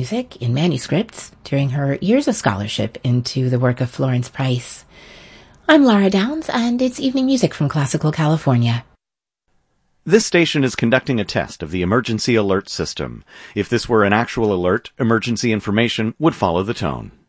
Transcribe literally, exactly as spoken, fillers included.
music in manuscripts during her years of scholarship into the work of Florence Price. I'm Laura Downs, and it's evening music from Classical California. This station is conducting a test of the emergency alert system. If this were an actual alert, emergency information would follow the tone.